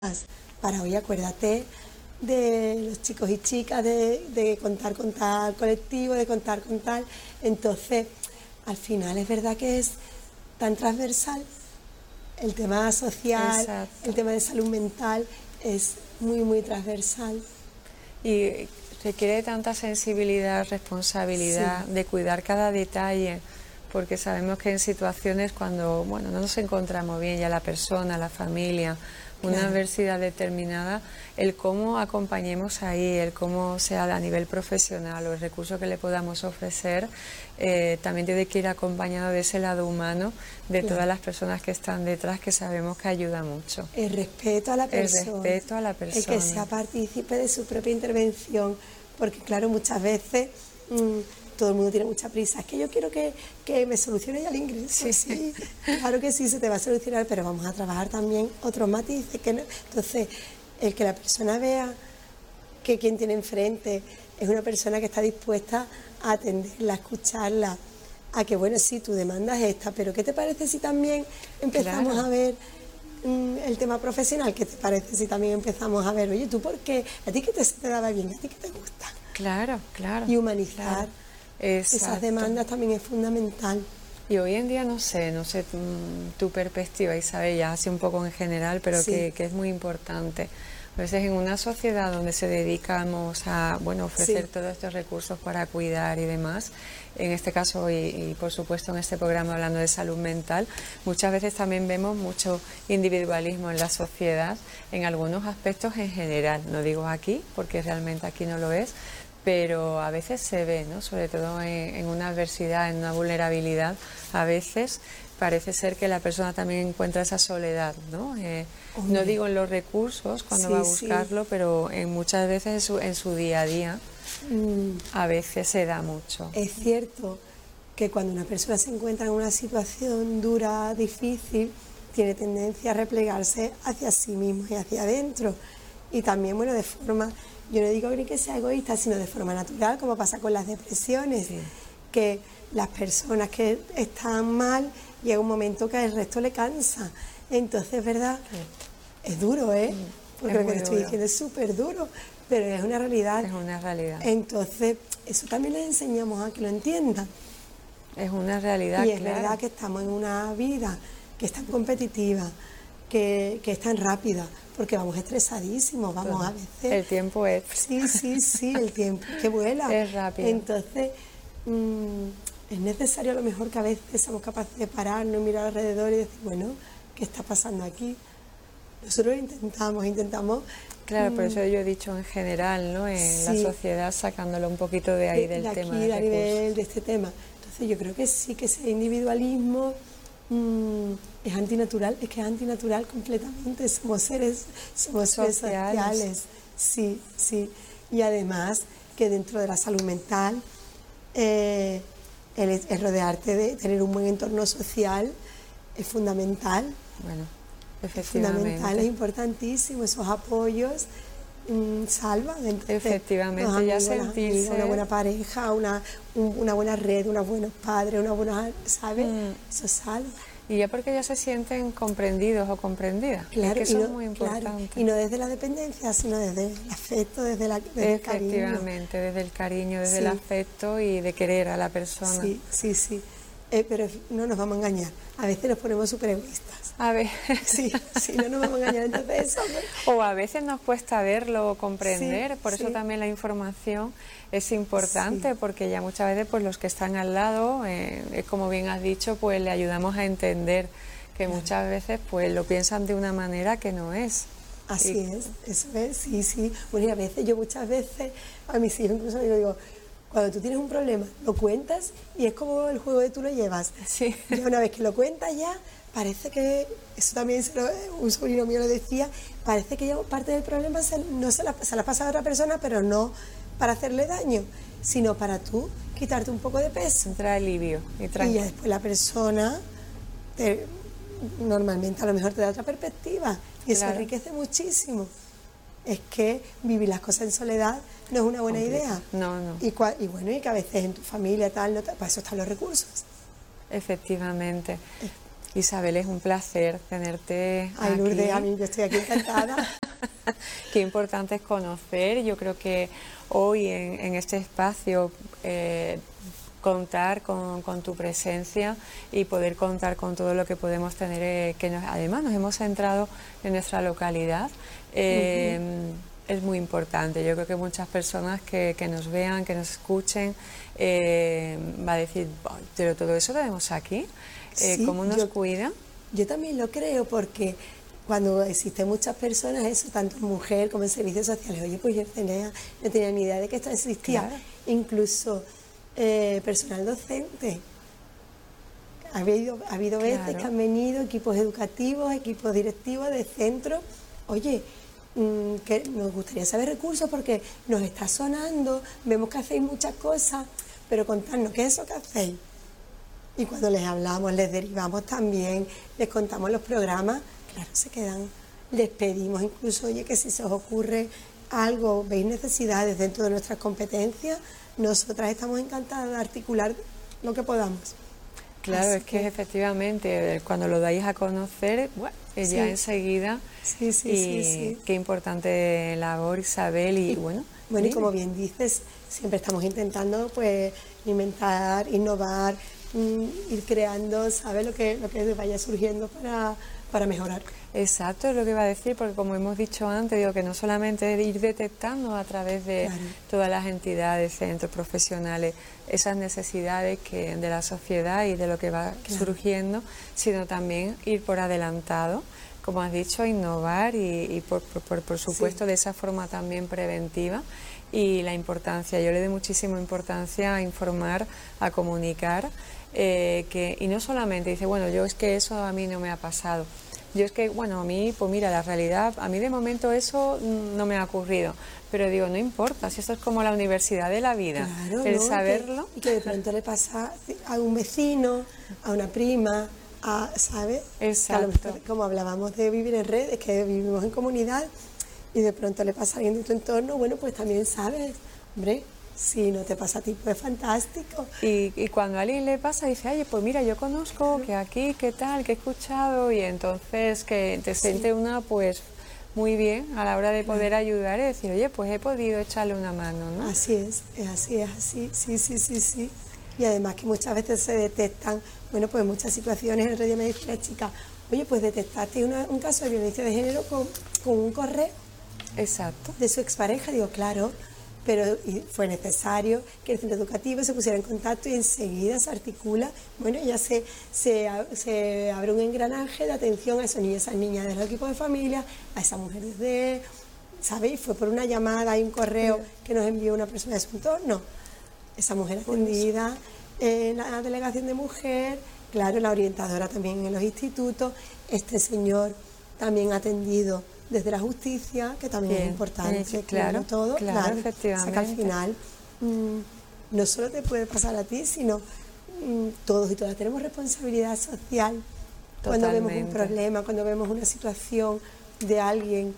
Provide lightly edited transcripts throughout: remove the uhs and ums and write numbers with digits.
para hoy acuérdate de los chicos y chicas, de contar con tal colectivo, de contar con tal. Entonces, al final es verdad que es tan transversal, el tema social, Exacto. el tema de salud mental es muy, muy transversal. Y requiere tanta sensibilidad, responsabilidad, Sí. de cuidar cada detalle, porque sabemos que en situaciones cuando no nos encontramos bien, ya la persona, la familia, una Claro. adversidad determinada, el cómo acompañemos ahí, el cómo sea a nivel profesional o el recurso que le podamos ofrecer, también tiene que ir acompañado de ese lado humano de Claro. todas las personas que están detrás, que sabemos que ayuda mucho. El respeto a la persona. El respeto a la El persona. que sea partícipe de su propia intervención, porque claro, muchas veces todo el mundo tiene mucha prisa. Es que yo quiero que me solucione ya el ingreso. Sí, claro que sí, se te va a solucionar, pero vamos a trabajar también otros matices. Que no. Entonces, el que la persona vea que quien tiene enfrente es una persona que está dispuesta a atenderla, a escucharla, a que bueno, sí, tu demanda es esta, pero ¿qué te parece si también empezamos Claro. a ver el tema profesional? ¿Qué te parece si también empezamos a ver, oye, tú por qué, a ti qué se te daba bien, a ti qué te gusta? Claro, claro. Y humanizar Claro. esas Exacto. demandas también es fundamental. Y hoy en día no sé tu perspectiva, Isabel, ya así un poco en general, pero Sí. que es muy importante. A veces en una sociedad donde se dedicamos a ofrecer Sí. todos estos recursos para cuidar y demás, en este caso y por supuesto en este programa hablando de salud mental, muchas veces también vemos mucho individualismo en la sociedad, en algunos aspectos en general, no digo aquí, porque realmente aquí no lo es, pero a veces se ve, ¿no? Sobre todo en una adversidad, en una vulnerabilidad, a veces parece ser que la persona también encuentra esa soledad, ¿no? No digo en los recursos cuando Sí, va a sí. buscarlo, pero muchas veces en su día a día a veces se da mucho. Es cierto que cuando una persona se encuentra en una situación dura, difícil, tiene tendencia a replegarse hacia sí mismo y hacia adentro. Y también, bueno, de forma, yo no digo ni que sea egoísta, sino de forma natural, como pasa con las depresiones, Sí. que las personas que están mal, llega un momento que al resto le cansa. Entonces, ¿verdad? Es duro, ¿eh? Porque Es lo que muy te estoy duro. diciendo es súper duro, pero es una realidad. Es una realidad. Entonces, eso también les enseñamos a que lo entiendan. Es una realidad, Y es claro. verdad que estamos en una vida que es tan competitiva, que es tan rápida, porque vamos estresadísimos, vamos a veces. El tiempo es... Sí, el tiempo que vuela. Es rápido. Entonces, es necesario a lo mejor que a veces seamos capaces de pararnos, mirar alrededor y decir, bueno, ¿qué está pasando aquí? Nosotros intentamos. Claro, por eso yo he dicho en general, ¿no? En la Sí. sociedad, sacándolo un poquito de ahí del de tema aquí, de a recursos. nivel de este tema. Entonces yo creo que sí, que ese individualismo es antinatural, es que es antinatural completamente, somos seres sociales. Sí. Y además que dentro de la salud mental, el rodearte de tener un buen entorno social es fundamental. Bueno, Es fundamental, es efectivamente. importantísimo, esos apoyos salvan. Entonces, Efectivamente, los ya amigos, las sentirse- amigas, una buena pareja, una buena red, unos buenos padres, una buena, ¿sabes? Eso salva. Y ya porque ya se sienten comprendidos o comprendidas, Claro, es que eso y es muy importante. y no desde la dependencia, sino desde el afecto, desde el cariño. Efectivamente, desde el cariño, desde Sí. el afecto y de querer a la persona. Sí. Pero no nos vamos a engañar, a veces nos ponemos súper egoístas. A ver, Sí, no nos vamos a engañar, entonces eso. o a veces nos cuesta verlo o comprender, Sí, por eso sí. también la información es importante, Sí. porque ya muchas veces pues los que están al lado, como bien has dicho, pues le ayudamos a entender que muchas veces pues lo piensan de una manera que no es. Así Y- es, eso es, sí. Bueno, y a veces, yo muchas veces a mis hijos incluso digo, cuando tú tienes un problema, lo cuentas y es como el juego de tú lo llevas. Sí. Ya una vez que lo cuentas ya, parece que, eso también un sobrino mío lo decía, parece que ya parte del problema se la pasa a otra persona, pero no para hacerle daño, sino para tú quitarte un poco de peso. Trae alivio y Y ya tranquilidad. después la persona normalmente a lo mejor te da otra perspectiva y eso Claro. enriquece muchísimo. Es que vivir las cosas en soledad no es una buena idea. No. Y bueno, y que a veces en tu familia tal, para eso están los recursos. Efectivamente. Isabel, es un placer tenerte Ay, aquí. Lourdes, a mí yo estoy aquí encantada. Qué importante es conocer. Yo creo que hoy en este espacio contar con tu presencia y poder contar con todo lo que podemos tener, además nos hemos centrado en nuestra localidad. Es muy importante. Yo creo que muchas personas que nos vean, que nos escuchen, va a decir, pero todo eso lo tenemos aquí. Sí, ¿Cómo nos cuida? Yo también lo creo, porque cuando existen muchas personas, eso, tanto en mujer como en servicios sociales, oye, pues yo no tenía ni idea de que esto existía. Claro. Incluso personal docente. Ha habido veces que han venido equipos educativos, equipos directivos de centros, oye, que nos gustaría saber recursos porque nos está sonando, vemos que hacéis muchas cosas, pero contadnos qué es eso que hacéis. Y cuando les hablamos, les derivamos también, les contamos los programas, claro, se quedan, les pedimos incluso, oye, que si se os ocurre algo, veis necesidades dentro de nuestras competencias, nosotras estamos encantadas de articular lo que podamos. Claro, Así es que efectivamente cuando lo dais a conocer, bueno, ya enseguida, sí. Qué importante labor, Isabel, y bueno. Bueno, y como bien dices, siempre estamos intentando pues inventar, innovar, ir creando, ¿sabes? Lo que vaya surgiendo para mejorar. Exacto, es lo que iba a decir, porque como hemos dicho antes, digo que no solamente es ir detectando a través de todas las entidades, centros profesionales, esas necesidades de la sociedad y de lo que va surgiendo, sino también ir por adelantado, como has dicho, innovar y por supuesto de esa forma también preventiva. Y la importancia, yo le doy muchísima importancia a informar, a comunicar, y no solamente dice, bueno, yo es que eso a mí no me ha pasado. Yo es que, bueno, a mí, pues mira, la realidad, a mí de momento eso no me ha ocurrido, pero digo, no importa, si esto es como la universidad de la vida, claro, el ¿no? saberlo. Y que de pronto le pasa a un vecino, a una prima, ¿sabes? Exacto. Que a lo mejor, como hablábamos de vivir en red, es que vivimos en comunidad y de pronto le pasa a alguien de tu entorno, bueno, pues también sabes, hombre, si no te pasa a ti, pues fantástico. Y cuando a alguien le pasa, dice, oye, pues mira, yo conozco que aquí, qué tal, que he escuchado, y entonces que te siente una, pues, muy bien a la hora de poder ayudar y decir, oye, pues he podido echarle una mano, ¿no? Así es así, sí. Y además que muchas veces se detectan, bueno, pues muchas situaciones. El otro día me decía la chica, oye, pues detectaste un caso de violencia de género con un correo. Exacto. De su expareja, digo, claro, pero fue necesario que el centro educativo se pusiera en contacto y enseguida se articula, bueno, ya se abre un engranaje de atención a esos niños, esas niñas de los equipos de familia, a esa mujer desde, ¿sabéis? Fue por una llamada y un correo que nos envió una persona de su entorno, esa mujer atendida en la delegación de mujer, claro, la orientadora también en los institutos, este señor también atendido desde la justicia, que también es importante, claro, todo, claro, efectivamente. O sea, que al final no solo te puede pasar a ti, sino todos y todas tenemos responsabilidad social. Totalmente. Cuando vemos un problema, cuando vemos una situación de alguien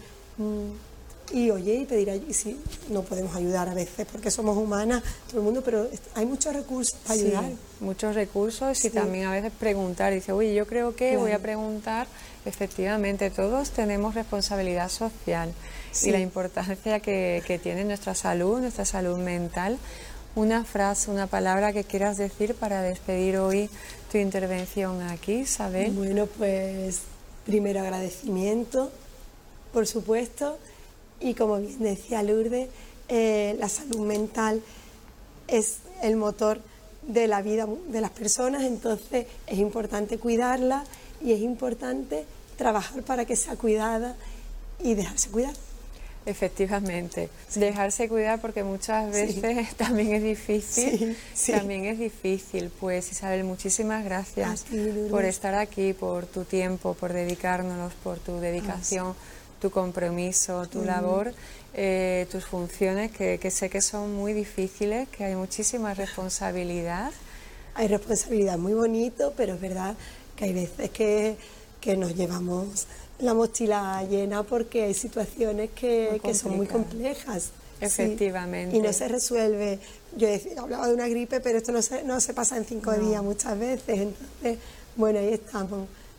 y oye, y pedir ayuda, y sí, no podemos ayudar a veces porque somos humanas, todo el mundo, pero hay muchos recursos para ayudar. Muchos recursos y también a veces preguntar, dice, oye, yo creo que voy a preguntar. Efectivamente, todos tenemos responsabilidad social y la importancia que tiene nuestra salud mental. Una frase, una palabra que quieras decir para despedir hoy tu intervención aquí, Isabel. Bueno, pues primero agradecimiento, por supuesto, y como bien decía Lourdes, la salud mental es el motor de la vida de las personas, entonces es importante cuidarla y es importante trabajar para que sea cuidada y dejarse cuidar. Efectivamente, dejarse cuidar porque muchas veces también es difícil, también es difícil. Pues Isabel, muchísimas gracias por estar aquí, por tu tiempo, por dedicárnoslos, por tu dedicación, tu compromiso, tu labor, tus funciones que sé que son muy difíciles, que hay muchísima responsabilidad. Hay responsabilidad, muy bonito, pero es verdad que hay veces que nos llevamos la mochila llena porque hay situaciones que son muy complejas. Efectivamente. Y no se resuelve. Yo hablaba de una gripe, pero esto no se pasa en 5 días muchas veces. Entonces, bueno, ahí estamos.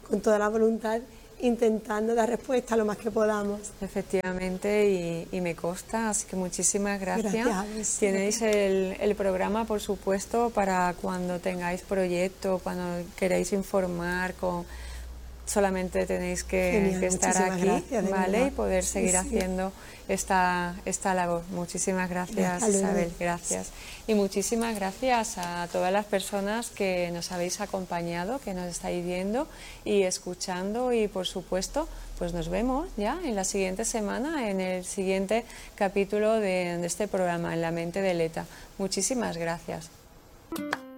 con toda la voluntad, intentando dar respuesta lo más que podamos. Efectivamente, y me consta, así que muchísimas gracias. Gracias. Tenéis el programa, por supuesto, para cuando tengáis proyecto, cuando queréis informar, solamente tenéis que estar aquí, gracias, ¿vale? Verdad. Y poder seguir sí. haciendo esta labor. Muchísimas gracias, Isabel, gracias. Y muchísimas gracias a todas las personas que nos habéis acompañado, que nos estáis viendo y escuchando, y por supuesto, pues nos vemos ya en la siguiente semana, en el siguiente capítulo de este programa, En la mente de Leta. Muchísimas gracias.